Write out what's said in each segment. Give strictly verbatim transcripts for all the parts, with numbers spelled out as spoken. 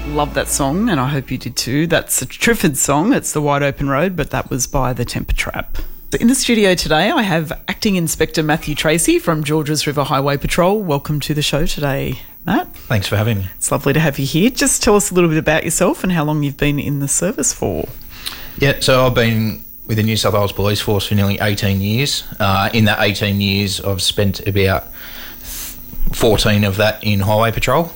Love that song, and I hope you did too. That's a Triffid song. It's The Wide Open Road, but that was by The Temper Trap. In the studio today, I have Acting Inspector Matthew Tracy from Georges River Highway Patrol. Welcome to the show today, Matt. Thanks for having me. It's lovely to have you here. Just tell us a little bit about yourself and how long you've been in the service for. Yeah, so I've been with the New South Wales Police Force for nearly eighteen years. Uh, in that eighteen years, I've spent about fourteen of that in Highway Patrol,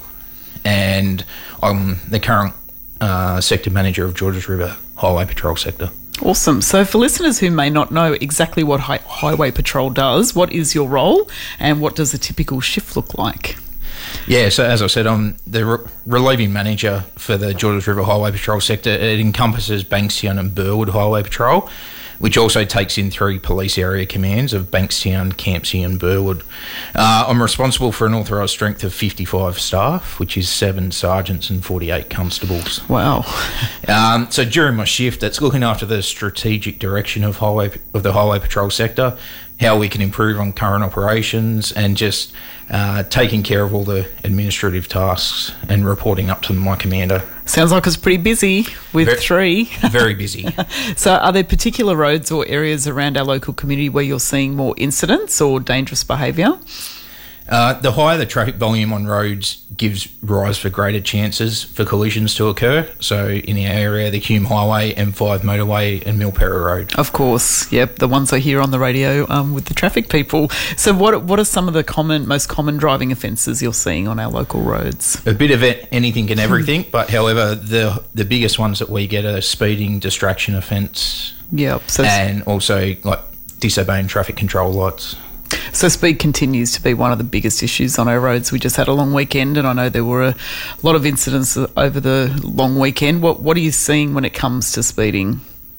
and I'm the current uh, sector manager of Georges River Highway Patrol sector. Awesome. So for listeners who may not know exactly what hi- Highway Patrol does, what is your role and what does a typical shift look like? Yeah, so as I said, I'm the re- relieving manager for the Georges River Highway Patrol sector. It encompasses Bankstown and Burwood Highway Patrol, which also takes in three police area commands of Bankstown, Campsie and Burwood. Uh, I'm responsible for an authorised strength of fifty-five staff, which is seven sergeants and forty-eight constables. Wow. Um, so during my shift, it's looking after the strategic direction of highway of the Highway Patrol sector, how we can improve on current operations, and just uh, taking care of all the administrative tasks and reporting up to my commander. Sounds like it's pretty busy with very, three. Very busy. So are there particular roads or areas around our local community where you're seeing more incidents or dangerous behaviour? Uh, the higher the traffic volume on roads gives rise for greater chances for collisions to occur. So in our area, the Hume Highway, M five motorway and Milperra Road. Of course, yep, the ones I hear on the radio um, with the traffic people. So what what are some of the common, most common driving offences you're seeing on our local roads? A bit of it, anything and everything, but however, the the biggest ones that we get are speeding, distraction offence, yep, so and also like disobeying traffic control lights. So speed continues to be one of the biggest issues on our roads. We just had a long weekend and I know there were a lot of incidents over the long weekend. What what are you seeing when it comes to speeding?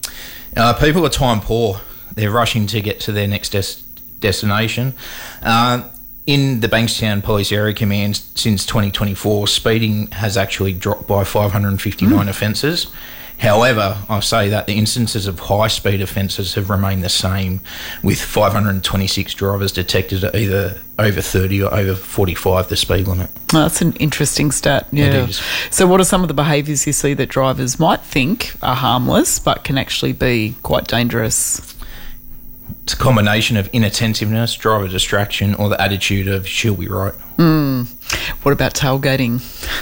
Uh, people are time poor. They're rushing to get to their next des- destination. Uh, in the Bankstown Police Area Command since twenty twenty-four, speeding has actually dropped by five hundred fifty-nine mm. offences. However, I say that the instances of high-speed offences have remained the same, with five hundred twenty-six drivers detected at either over thirty or over forty-five the speed limit. Oh, that's an interesting stat, yeah. It is. So what are some of the behaviours you see that drivers might think are harmless but can actually be quite dangerous? It's a combination of inattentiveness, driver distraction, or the attitude of she'll be right. Mm. What about tailgating?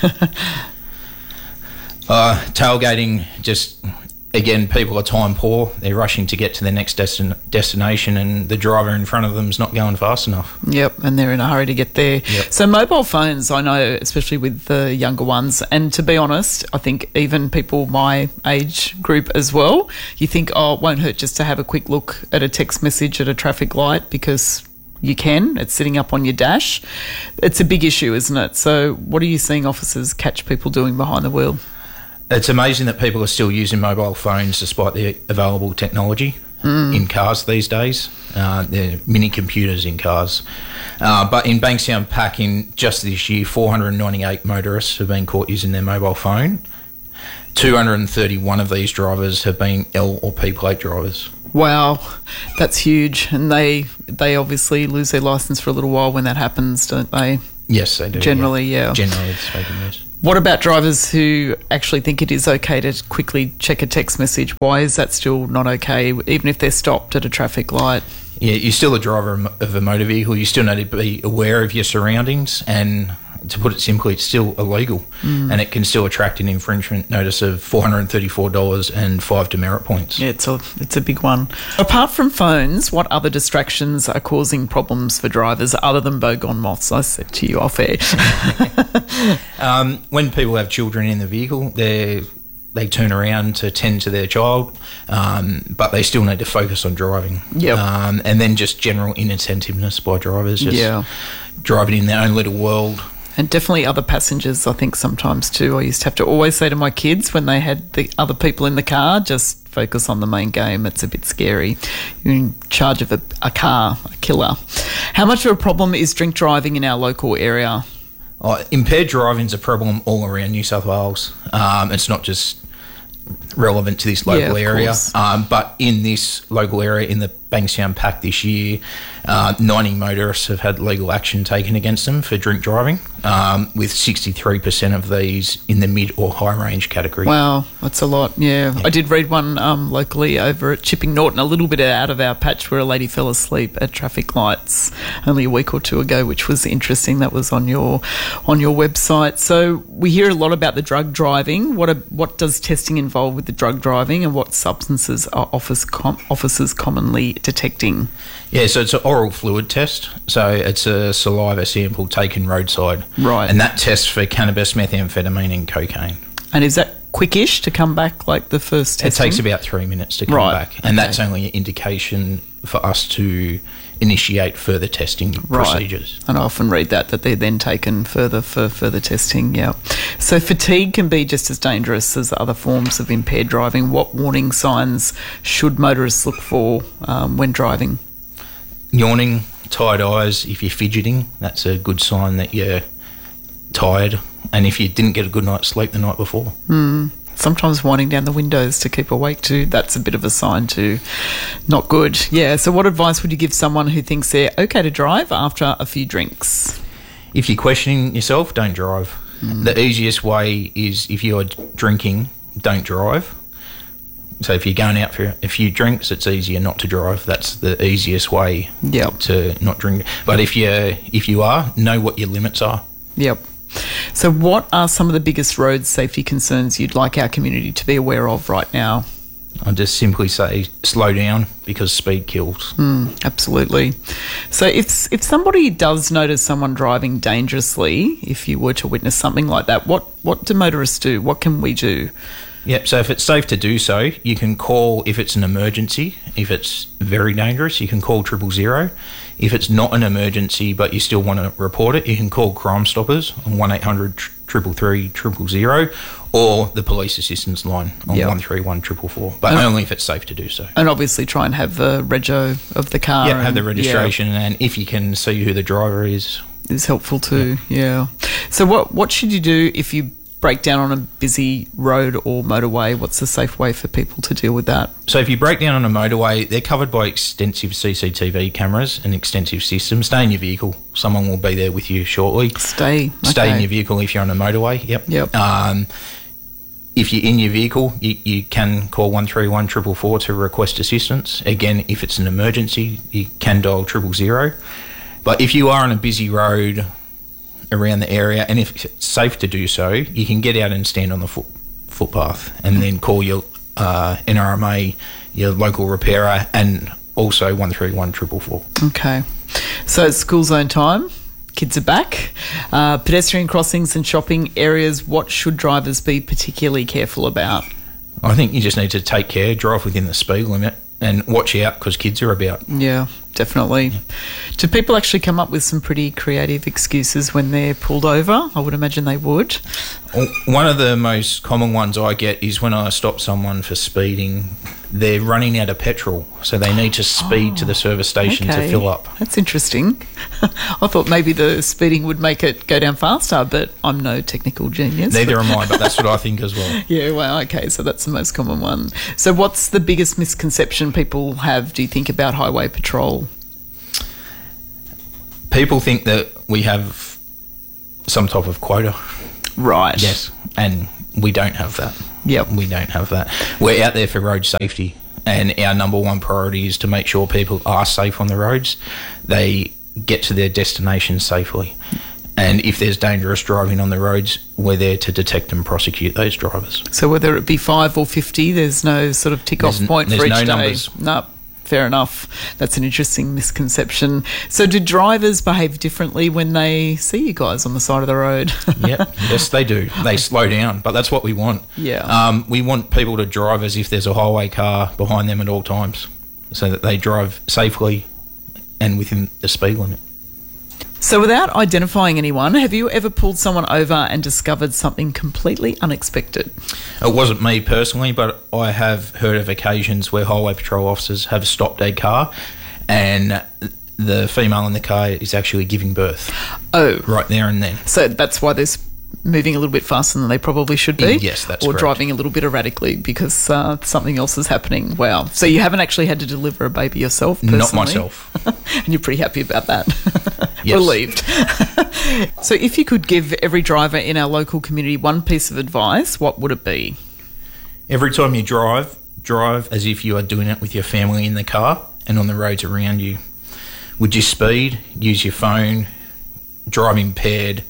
Uh, tailgating, just, again, people are time poor. They're rushing to get to their next destin- destination and the driver in front of them is not going fast enough. Yep, and they're in a hurry to get there. Yep. So mobile phones, I know, especially with the younger ones, and to be honest, I think even people my age group as well, you think, oh, it won't hurt just to have a quick look at a text message at a traffic light because you can. It's sitting up on your dash. It's a big issue, isn't it? So what are you seeing officers catch people doing behind the wheel? It's amazing that people are still using mobile phones despite the available technology mm. in cars these days. Uh, they're mini computers in cars. Uh, but in Bankstown Pack, in just this year, four hundred ninety-eight motorists have been caught using their mobile phone. two hundred thirty-one of these drivers have been L or P plate drivers. Wow, that's huge. And they they obviously lose their licence for a little while when that happens, don't they? Yes, they do. Generally, yeah. yeah. Generally speaking, yes. What about drivers who actually think it is okay to quickly check a text message? Why is that still not okay, even if they're stopped at a traffic light? Yeah, you're still a driver of a motor vehicle. You still need to be aware of your surroundings, and to put it simply, it's still illegal, mm. and it can still attract an infringement notice of four hundred thirty-four dollars and five demerit points. Yeah, it's a, it's a big one. Apart from phones, what other distractions are causing problems for drivers other than boggon moths? I said to you off air. um, when people have children in the vehicle, they they turn around to tend to their child, um, but they still need to focus on driving. Yep. Um, and then just general inattentiveness by drivers, just yeah. driving in their own little world. And definitely other passengers, I think, sometimes too. I used to have to always say to my kids when they had the other people in the car, just focus on the main game. It's a bit scary. You're in charge of a, a car, a killer. How much of a problem is drink driving in our local area? Oh, impaired driving is a problem all around New South Wales. Um, it's not just relevant to this local yeah, area, course. um, but in this local area, in the Bankstown Pact this year, uh, ninety motorists have had legal action taken against them for drink driving, um, with sixty-three percent of these in the mid or high range category. Wow, that's a lot, yeah. yeah. I did read one um, locally over at Chipping Norton, a little bit out of our patch, where a lady fell asleep at traffic lights only a week or two ago, which was interesting. That was on your on your website. So we hear a lot about the drug driving. What a, what does testing involve with the drug driving, and what substances are office com- officers commonly detecting? Yeah, so it's an oral fluid test. So it's a saliva sample taken roadside. Right. And that tests for cannabis, methamphetamine and cocaine. And is that quickish to come back like the first testing? It takes about three minutes to come right. back. And okay. that's only an indication for us to initiate further testing right. procedures. And I often read that, that they're then taken further for further testing, yeah. So fatigue can be just as dangerous as other forms of impaired driving. What warning signs should motorists look for um, when driving? Yawning, tired eyes. If you're fidgeting, that's a good sign that you're tired. And if you didn't get a good night's sleep the night before. Mm. Sometimes winding down the windows to keep awake too, that's a bit of a sign too. Not good. Yeah, so what advice would you give someone who thinks they're okay to drive after a few drinks? If you're questioning yourself, don't drive. Mm. The easiest way is if you're drinking, don't drive. So if you're going out for a few drinks, it's easier not to drive. That's the easiest way yep. to not drink. But if you if you are, know what your limits are. Yep. So what are some of the biggest road safety concerns you'd like our community to be aware of right now? I'd just simply say slow down, because speed kills. Mm, absolutely. So if if somebody does notice someone driving dangerously, if you were to witness something like that, what, what do motorists do? What can we do? Yep, so if it's safe to do so, you can call if it's an emergency. If it's very dangerous, you can call triple zero. If it's not an emergency but you still want to report it, you can call Crime Stoppers on one eight hundred three three three zero or the police assistance line on yep. one three one four four four, but and only if it's safe to do so. And obviously try and have the rego of the car. Yeah, and, have the registration, yeah. and if you can see who the driver is. Is helpful too, yeah. yeah. So what what should you do if you break down on a busy road or motorway? What's the safe way for people to deal with that? So if you break down on a motorway, they're covered by extensive C C T V cameras and extensive systems. Stay in your vehicle. Someone will be there with you shortly. Stay. Stay okay. in your vehicle if you're on a motorway. Yep. Yep. Um, if you're in your vehicle, you, you can call one three one four four four to request assistance. Again, if it's an emergency, you can dial triple zero. But if you are on a busy road around the area, and if it's safe to do so, you can get out and stand on the foot, footpath and then call your uh, N R M A, your local repairer, and also one three one four four four. Okay. So it's school zone time. Kids are back. Uh, pedestrian crossings and shopping areas, what should drivers be particularly careful about? I think you just need to take care, drive within the speed limit, and watch out because kids are about. Yeah, definitely. Yeah. Do people actually come up with some pretty creative excuses when they're pulled over? I would imagine they would. One of the most common ones I get is when I stop someone for speeding, they're running out of petrol, so they need to speed oh, to the service station okay. to fill up. That's interesting. I thought maybe the speeding would make it go down faster, but I'm no technical genius. Neither am I, but that's what I think as well. Yeah, well, okay, so that's the most common one. So what's the biggest misconception people have, do you think, about highway patrol? People think that we have some type of quota. Right. Yes, and we don't have that. Yep. We don't have that. We're out there for road safety, and our number one priority is to make sure people are safe on the roads. They get to their destination safely. And if there's dangerous driving on the roads, we're there to detect and prosecute those drivers. So whether it be five or fifty, there's no sort of tick-off there's, point there's for each no day? Numbers. No. Fair enough. That's an interesting misconception. So do drivers behave differently when they see you guys on the side of the road? Yep. Yes, they do. They slow down, but that's what we want. Yeah. Um, we want people to drive as if there's a highway car behind them at all times, so that they drive safely and within the speed limit. So without identifying anyone, have you ever pulled someone over and discovered something completely unexpected? It wasn't me personally, but I have heard of occasions where highway patrol officers have stopped a car and the female in the car is actually giving birth. Oh. Right there and then. So that's why there's moving a little bit faster than they probably should be. Yes, that's Or correct. driving a little bit erratically because uh, something else is happening. Wow. So you haven't actually had to deliver a baby yourself personally? Not myself. And you're pretty happy about that? Yes. Relieved. So if you could give every driver in our local community one piece of advice, what would it be? Every time you drive, drive as if you are doing it with your family in the car and on the roads around you. Would you speed, use your phone, drive impaired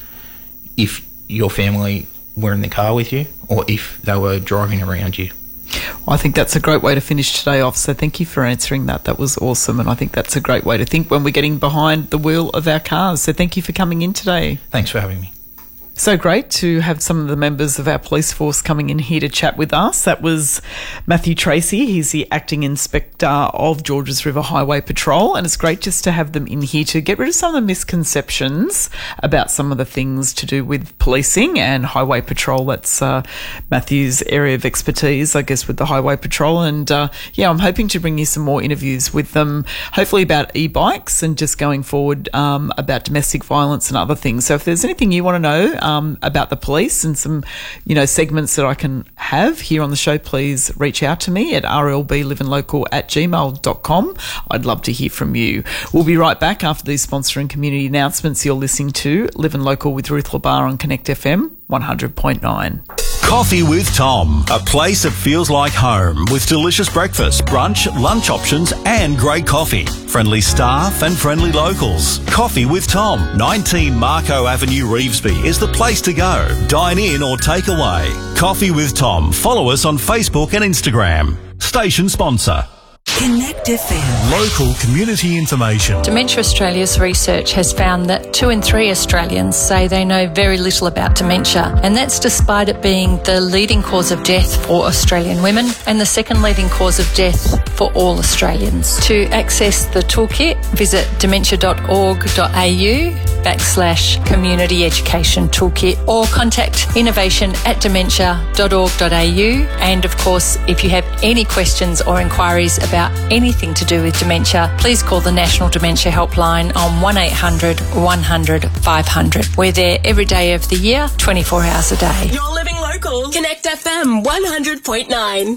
if your family were in the car with you or if they were driving around you? I think that's a great way to finish today off. So thank you for answering that. That was awesome. And I think that's a great way to think when we're getting behind the wheel of our cars. So thank you for coming in today. Thanks for having me. So great to have some of the members of our police force coming in here to chat with us. That was Matthew Tracy. He's the Acting Inspector of Georges River Highway Patrol. And it's great just to have them in here to get rid of some of the misconceptions about some of the things to do with policing and highway patrol. That's uh, Matthew's area of expertise, I guess, with the highway patrol. And uh, yeah, I'm hoping to bring you some more interviews with them, hopefully about e-bikes and just going forward um, about domestic violence and other things. So if there's anything you want to know, Um, about the police and some, you know, segments that I can have here on the show, please reach out to me at r l b living local at gmail dot com. I'd love to hear from you. We'll be right back after these sponsoring community announcements. You're listening to Living Local with Ruth LaBar on Connect F M one hundred point nine. Coffee with Tom, a place that feels like home with delicious breakfast, brunch, lunch options and great coffee. Friendly staff and friendly locals. Coffee with Tom, nineteen Marco Avenue, Revesby is the place to go. Dine in or take away. Coffee with Tom. Follow us on Facebook and Instagram. Station sponsor. Connect F M. Local community information. Dementia Australia's research has found that two in three Australians say they know very little about dementia, and that's despite it being the leading cause of death for Australian women and the second leading cause of death for all Australians. To access the toolkit, visit dementia dot org dot a u backslash community education toolkit or contact innovation at dementia dot org dot a u. And of course, if you have any questions or inquiries about anything to do with dementia, please call the National Dementia Helpline on one eight hundred one hundred five hundred. We're there every day of the year, twenty-four hours a day. You're living local. Connect F M one hundred point nine.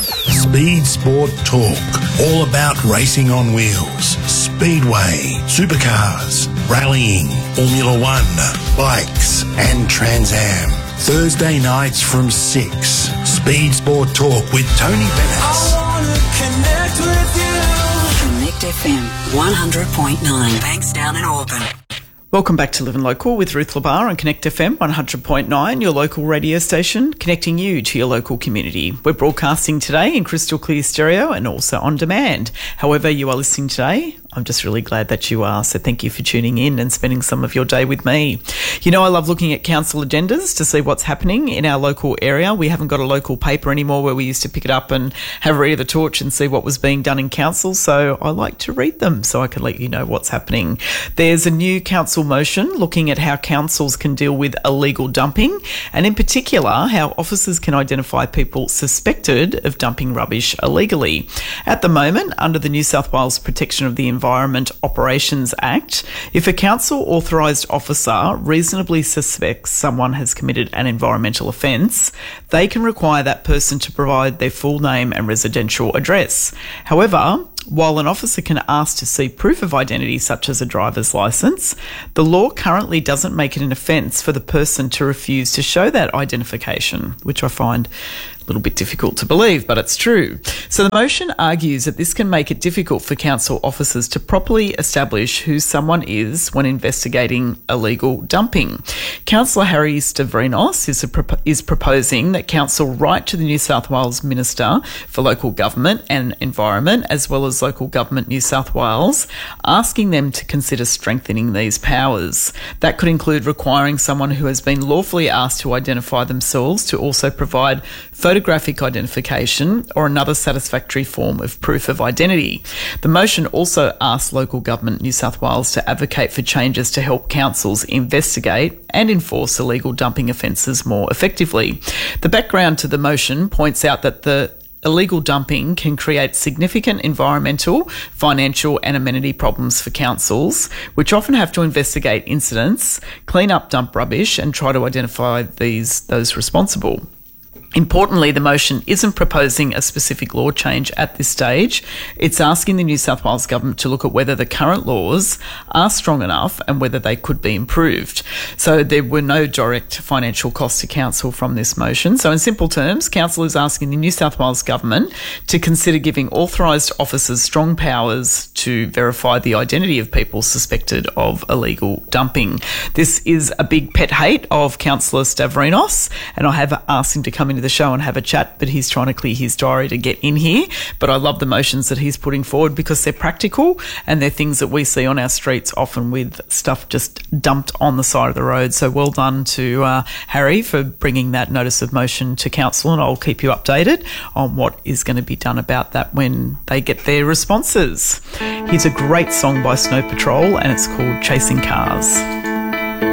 Speed Sport Talk. All about racing on wheels, speedway, supercars, rallying, Formula One, bikes and Trans Am. Thursday nights from six. Speed Sport Talk with Tony Bennett. Connect with you. Connect F M one hundred point nine. Bankstown and Auburn. Welcome back to Living Local with Ruth LaBar on Connect F M one hundred point nine, your local radio station, connecting you to your local community. We're broadcasting today in crystal clear stereo and also on demand. However you are listening today, I'm just really glad that you are. So thank you for tuning in and spending some of your day with me. You know, I love looking at council agendas to see what's happening in our local area. We haven't got a local paper anymore where we used to pick it up and have a read of the torch and see what was being done in council. So I like to read them so I can let you know what's happening. There's a new council motion looking at how councils can deal with illegal dumping, and in particular how officers can identify people suspected of dumping rubbish illegally. At the moment, under the New South Wales Protection of the Environment Operations Act, if a council authorised officer reasonably suspects someone has committed an environmental offence, they can require that person to provide their full name and residential address. However, while an officer can ask to see proof of identity such as a driver's licence, the law currently doesn't make it an offence for the person to refuse to show that identification, which I find a little bit difficult to believe, but it's true. So the motion argues that this can make it difficult for council officers to properly establish who someone is when investigating illegal dumping. Councillor Harry Stavrinos is, a, is proposing that council write to the New South Wales Minister for Local Government and Environment, as well as Local Government New South Wales, asking them to consider strengthening these powers. That could include requiring someone who has been lawfully asked to identify themselves to also provide photographic identification or another satisfactory form of proof of identity. The motion also asks Local Government New South Wales to advocate for changes to help councils investigate and enforce illegal dumping offences more effectively. The background to the motion points out that the illegal dumping can create significant environmental, financial and amenity problems for councils, which often have to investigate incidents, clean up dump rubbish and try to identify these those responsible. Importantly, the motion isn't proposing a specific law change at this stage. It's asking the New South Wales Government to look at whether the current laws are strong enough and whether they could be improved. So there were no direct financial costs to Council from this motion. So in simple terms, Council is asking the New South Wales Government to consider giving authorised officers strong powers to verify the identity of people suspected of illegal dumping. This is a big pet hate of Councillor Stavrinos, and I have asked him to come into the show and have a chat, but he's trying to clear his diary to get in here. But I love the motions that he's putting forward because they're practical and they're things that we see on our streets often with stuff just dumped on the side of the road. So well done to uh, Harry for bringing that notice of motion to Council, and I'll keep you updated on what is going to be done about that when they get their responses. Here's a great song by Snow Patrol and it's called Chasing Cars.